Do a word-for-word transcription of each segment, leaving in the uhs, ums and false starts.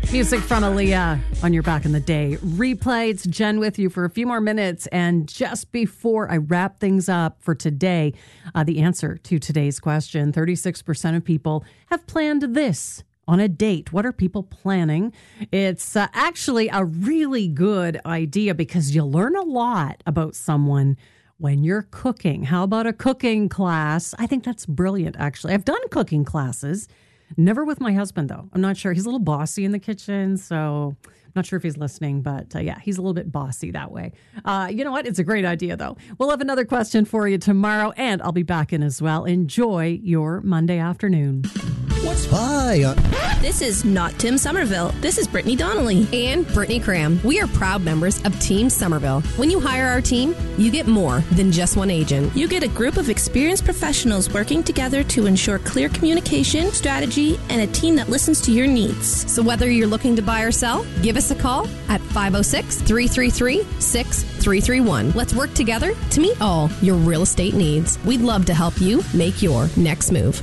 Music from Aaliyah on your Back in the Day replay. It's Jen with you for a few more minutes. And just before I wrap things up for today, uh, the answer to today's question, thirty-six percent of people have planned this on a date. What are people planning? It's uh, actually a really good idea because you learn a lot about someone when you're cooking. How about a cooking class? I think that's brilliant, actually. I've done cooking classes. Never with my husband, though. I'm not sure. He's a little bossy in the kitchen, so I'm not sure if he's listening, but uh, yeah, he's a little bit bossy that way. Uh, you know what? It's a great idea, though. We'll have another question for you tomorrow, and I'll be back in as well. Enjoy your Monday afternoon. What's Hi. Uh- this is not Tim Somerville. This is Brittany Donnelly. And Brittany Cram. We are proud members of Team Somerville. When you hire our team, you get more than just one agent. You get a group of experienced professionals working together to ensure clear communication, strategy, and a team that listens to your needs. So whether you're looking to buy or sell, give us a call at five oh six, three three three, six three three one. Let's work together to meet all your real estate needs. We'd love to help you make your next move.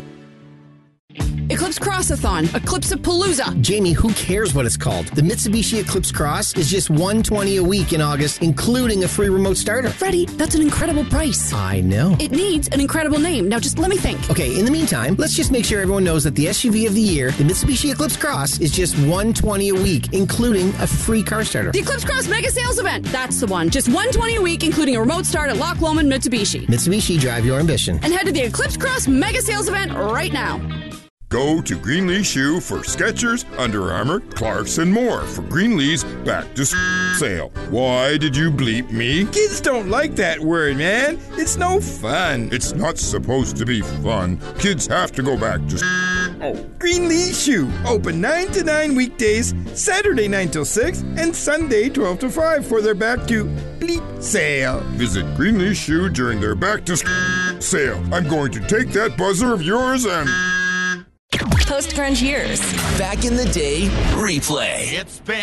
Eclipse Crossathon, Eclipse-a-Palooza. Jamie, who cares what it's called? The Mitsubishi Eclipse Cross is just one hundred twenty dollars a week in August, including a free remote starter. Freddie, that's an incredible price. I know. It needs an incredible name. Now just let me think. Okay, in the meantime, let's just make sure everyone knows that the S U V of the year, the Mitsubishi Eclipse Cross, is just one hundred twenty dollars a week, including a free car starter. The Eclipse Cross Mega Sales Event. That's the one. Just one hundred twenty dollars a week, including a remote start at Loch Lomond Mitsubishi. Mitsubishi, drive your ambition. And head to the Eclipse Cross Mega Sales Event right now. Go to Greenlee Shoe for Skechers, Under Armour, Clarks, and more for Greenlee's back to sale. Why did you bleep me? Kids don't like that word, man. It's no fun. It's not supposed to be fun. Kids have to go back to Oh, Greenlee Shoe. Open nine to nine weekdays, Saturday nine till six, and Sunday twelve to five for their back to bleep sale. Visit Greenlee Shoe during their back to sale. I'm going to take that buzzer of yours and... Post-grunge years. Back in the Day replay. It's been